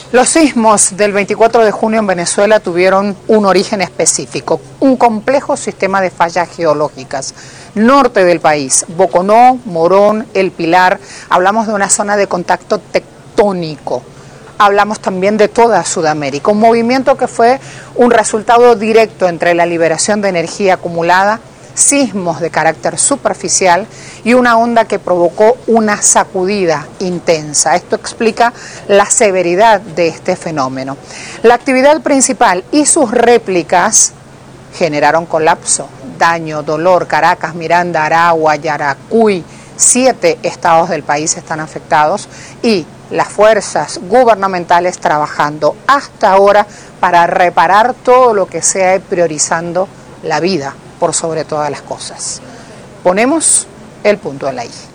Los sismos del 24 de junio en Venezuela tuvieron un origen específico, un complejo sistema de fallas geológicas. Norte del país, Boconó, Morón, El Pilar, hablamos de una zona de contacto tectónico. Hablamos también de toda Sudamérica, un movimiento que fue un resultado directo entre la liberación de energía acumulada, sismos de carácter superficial y una onda que provocó una sacudida intensa. Esto explica la severidad de este fenómeno. La actividad principal y sus réplicas generaron colapso, daño, dolor. Caracas, Miranda, Aragua, Yaracuy, 7 estados del país están afectados y las fuerzas gubernamentales trabajando hasta ahora para reparar todo lo que sea priorizando la vida por sobre todas las cosas. Ponemos el punto en la I.